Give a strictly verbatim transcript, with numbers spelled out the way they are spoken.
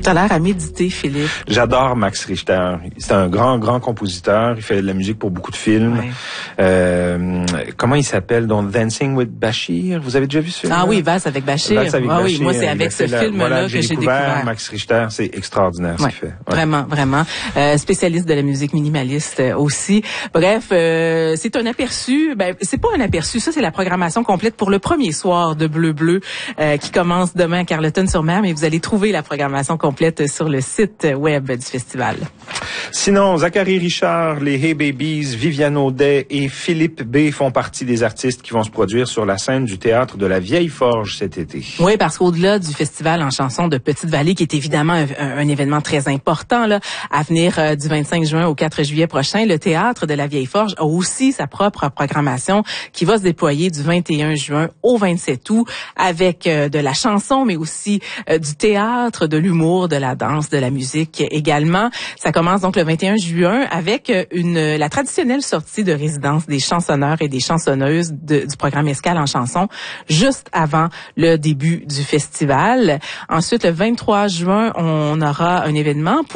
T'as l'air à méditer, Philippe. J'adore Max Richter. C'est un grand, grand compositeur. Il fait de la musique pour beaucoup de films. Ouais. Euh, comment il s'appelle? Donc, Dancing with Bashir. Vous avez déjà vu ce film? Ah oui, Valse avec Bashir. Valse avec ah Bashir. Oui, moi, c'est avec ce la, film-là voilà, que j'ai découvert. découvert. Max Richter, c'est extraordinaire Ouais, ce qu'il fait. Ouais. Vraiment, vraiment. Euh, spécialiste de la musique minimaliste euh, aussi. Bref, euh, c'est un aperçu. Ben, c'est pas un aperçu. Ça, c'est la programmation complète pour le premier soir de Bleu Bleu euh, qui commence demain à Carleton-sur-Mer. Mais vous allez trouver la programmation complète sur le site web du festival. Sinon, Zachary Richard, les Hey Babies, Viviane Audet et Philippe B font partie des artistes qui vont se produire sur la scène du théâtre de la Vieille Forge cet été. Oui, parce qu'au-delà du festival en chansons de Petite-Vallée, qui est évidemment un, un, un événement très important là, à venir euh, du vingt-cinq juin au quatre juillet prochain, le théâtre de la Vieille Forge a aussi sa propre programmation qui va se déployer du vingt et un juin au vingt-sept août avec euh, de la chanson, mais aussi euh, du théâtre, de l'humour, de la danse, de la musique également. Ça commence donc le vingt et un juin avec une la traditionnelle sortie de résidence des chansonneurs et des chansonneuses de, du programme Escale en chanson juste avant le début du festival. Ensuite, le vingt-trois juin, on aura un événement pour